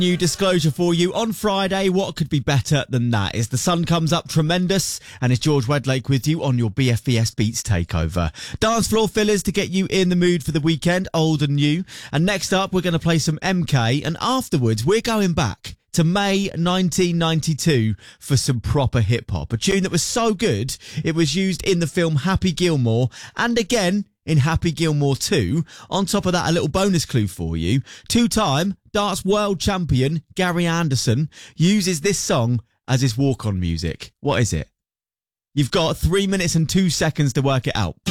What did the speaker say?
New disclosure for you on Friday. What could be better than that? Is the sun comes up tremendous, and it's George Wedlake with you on your BFBS Beats Takeover. Dance floor fillers to get you in the mood for the weekend, old and new. And next up, we're going to play some MK, and afterwards, we're going back to May 1992 for some proper hip-hop. A tune that was so good, it was used in the film Happy Gilmore, and again in Happy Gilmore 2. On top of that, a little bonus clue for you. Two-time darts world champion Gary Anderson uses this song as his walk-on music. What is it? You've got 3 minutes and 2 seconds to work it out.